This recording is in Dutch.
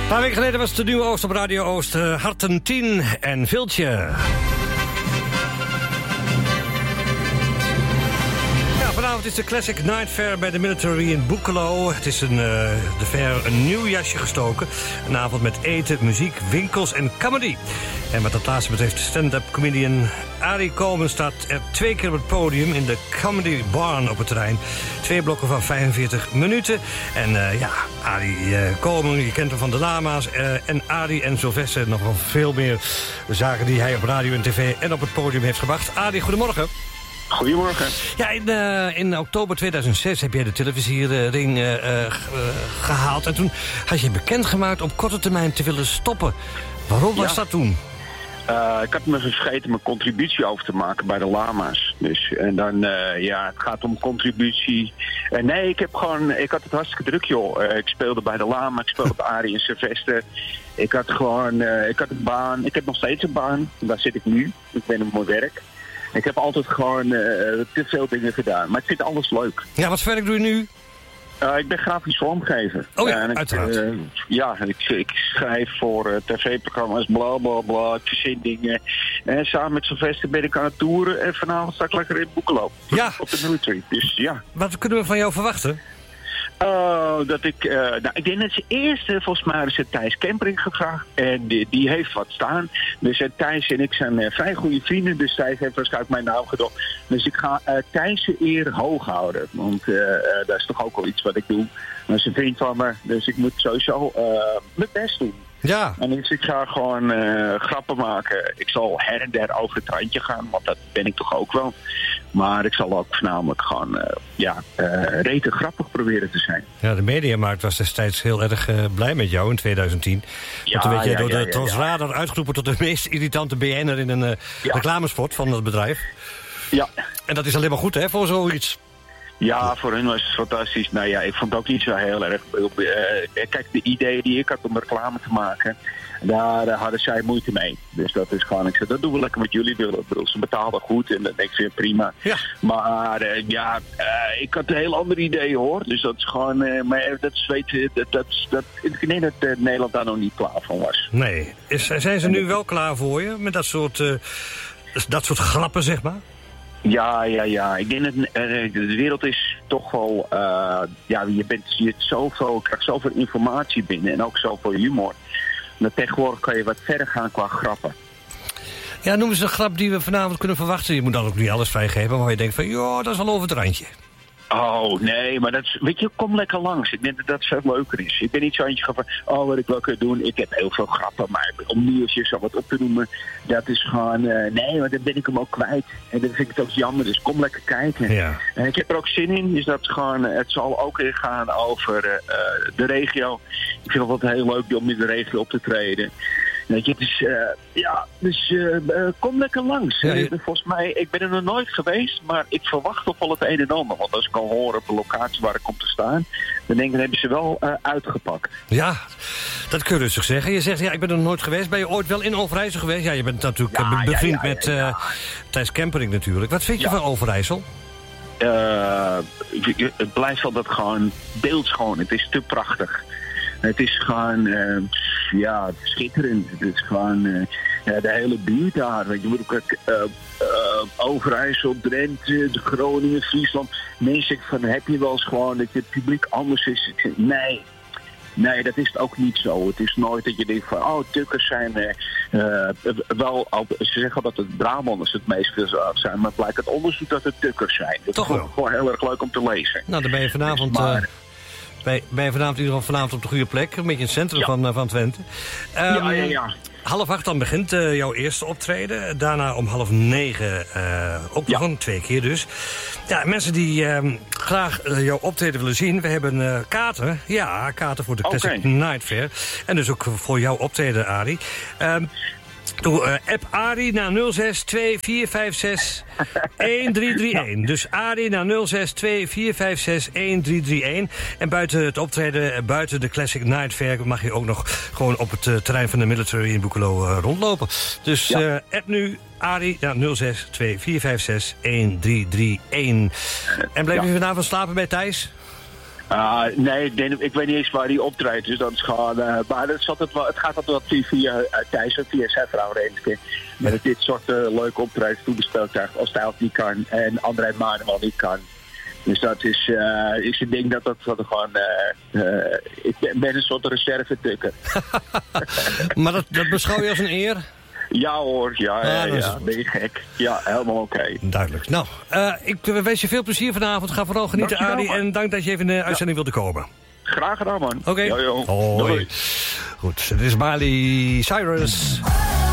Een paar weken geleden was de Nieuwe Oost op Radio Oost. Harten 10 en Viltje. Vanavond is de Classic Night Fair bij de Military in Boekelo. Het is de fair een nieuw jasje gestoken. Een avond met eten, muziek, winkels en comedy. En wat dat laatste betreft, stand-up comedian Arie Komen staat er 2 keer op het podium in de Comedy Barn op het terrein. 2 blokken van 45 minuten. En Arie Komen, je kent hem van de Lama's. En Arie en Sylvester, nog wel veel meer zaken die hij op radio en tv en op het podium heeft gebracht. Arie, goedemorgen. Goedemorgen. Ja, in oktober 2006 heb jij de televisiering gehaald. En toen had je bekendgemaakt op korte termijn te willen stoppen. Waarom was dat toen? Ik had me vergeten mijn contributie over te maken bij de Lama's. Dus, en dan, het gaat om contributie. Nee, ik had het hartstikke druk, joh. Ik speelde bij de Lama, ik speelde bij Arie en Sylvester. Ik had een baan. Ik heb nog steeds een baan. Daar zit ik nu. Ik ben op mijn werk. Ik heb altijd gewoon te veel dingen gedaan. Maar ik vind alles leuk. Ja, wat voor werk doe je nu? Ik ben grafisch vormgever. Oh ja, uiteraard. Ik schrijf voor tv-programma's, bla bla bla, ik verzin dingen. En samen met Sylvester ben ik aan het toeren. En vanavond sta ik lekker in Boekelo. Ja. Op de military. Dus ja. Wat kunnen we van jou verwachten? Ik denk dat ze eerst, volgens mij, is Thijs Kempering gevraagd. En die heeft wat staan. Dus Thijs en ik zijn vrij goede vrienden. Dus Thijs heeft waarschijnlijk mijn naam gedopt. Dus ik ga Thijs' eer hoog houden. Want dat is toch ook wel iets wat ik doe. Dat is een vriend van me. Dus ik moet sowieso mijn best doen. Ja. En dus ik ga gewoon grappen maken. Ik zal her en der over het randje gaan. Want dat ben ik toch ook wel. Maar ik zal ook voornamelijk gewoon rete grappig proberen te zijn. Ja, de Mediamarkt was destijds heel erg blij met jou in 2010. Want toen werd jij door de Transradar uitgeroepen tot de meest irritante BN'er in een reclamespot van het bedrijf. Ja. En dat is alleen maar goed, hè, voor zoiets. Ja, voor hun was het fantastisch. Nou ja, ik vond het ook niet zo heel erg. Kijk, de idee die ik had om reclame te maken, daar hadden zij moeite mee. Dus dat is gewoon, ik zei, dat doen we lekker wat jullie willen. Ik bedoel, ze betaalden goed en dat denk ik weer prima. Ja. Maar ik had een heel ander idee, hoor. Dus dat is gewoon, maar dat is, ik denk dat Nederland daar nog niet klaar voor was. Nee. Zijn ze nu wel klaar voor je met dat soort grappen, zeg maar? Ja. Ik denk dat de wereld is toch wel... je krijgt zoveel informatie binnen en ook zoveel humor. Maar tegenwoordig kan je wat verder gaan qua grappen. Ja, noem eens een grap die we vanavond kunnen verwachten. Je moet dan ook niet alles vrijgeven, maar je denkt van... joh, dat is wel over het randje. Oh, nee, maar dat is... Weet je, kom lekker langs. Ik denk dat dat veel leuker is. Ik ben niet zo eentje van... wat ik wel kan doen. Ik heb heel veel grappen, maar om nu eens zo wat op te noemen... Dat is gewoon... nee, maar dan ben ik hem ook kwijt. En dan vind ik het ook jammer. Dus kom lekker kijken. Ja. En ik heb er ook zin in. Dus dat gewoon... het zal ook weer gaan over de regio. Ik vind het altijd heel leuk om in de regio op te treden. Weet je, dus kom lekker langs. Ja, volgens mij, ik ben er nog nooit geweest, maar ik verwacht toch wel het een en ander. Want als ik al hoor op de locatie waar ik kom te staan, dan denk ik, hebben ze wel uitgepakt. Ja, dat kun je rustig zeggen. Je zegt, ik ben er nog nooit geweest. Ben je ooit wel in Overijssel geweest? Ja, je bent natuurlijk bevriend met Thijs Kempering natuurlijk. Wat vind je van Overijssel? Het blijft wel dat gewoon beeldschoon. Het is te prachtig. Het is gewoon, schitterend. Het is gewoon de hele buurt daar. Weet je, Overijssel, Drenthe, Groningen, Friesland. Mensen van, heb je wel eens gewoon dat het publiek anders is? Nee, dat is het ook niet zo. Het is nooit dat je denkt van, tukkers zijn ze zeggen dat het Brabanders het meest gezellig zijn, maar het blijkt uit onderzoek dat het tukkers zijn. Dat is gewoon heel erg leuk om te lezen. Nou, dan ben je vanavond... Ben je vanavond in ieder geval op de goede plek. Een beetje in het centrum van Twente. 7:30 dan begint jouw eerste optreden. Daarna om 8:30 ook nog een 2 keer dus. Ja, mensen die graag jouw optreden willen zien. We hebben kaarten. Ja, kaarten voor de Classic Night Fair. En dus ook voor jouw optreden, Arie. App Arie naar 062-456-1331. Dus Arie naar 062-456-1331. En buiten het optreden, buiten de Classic Night Fair... mag je ook nog gewoon op het terrein van de Military in Boekelo rondlopen. Dus app nu Arie naar 062-456-1331. En blijf je vanavond slapen bij Thijs? Nee, ik weet niet eens waar hij optreedt. Dus dat is gewoon, maar het gaat altijd wel via Thijs en via zijn vrouw Renske. Met dit soort leuke optredens toebesteld krijgt als Stijl niet kan en André Maardenman niet kan. Dus dat is, ik denk dat gewoon, ik ben een soort reservetukker. Maar dat beschouw je als een eer? Ja hoor, ja, ben je gek. Ja, helemaal oké. Duidelijk. Nou, ik wens je veel plezier vanavond. Ga vooral genieten, Arie. En dank dat je even in de uitzending wilde komen. Graag gedaan, man. Oké. Doei. Goed, dit is Miley Cyrus.